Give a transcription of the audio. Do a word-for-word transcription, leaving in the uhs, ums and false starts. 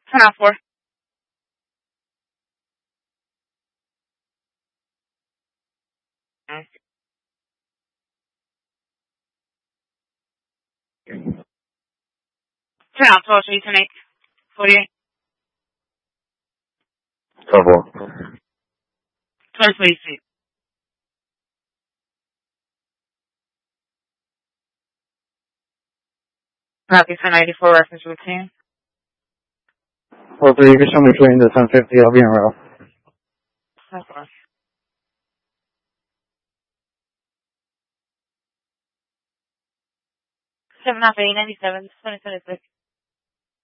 Turn off four. Turn off twelve, three, turn eight. forty-eight. Double. twelve, twenty feet. Copy for ninety-four, reference routine. Well, three, you can show me between the ten fifty, I'll be in row. Okay. Seven off eight ninety-seven, twenty twenty-six.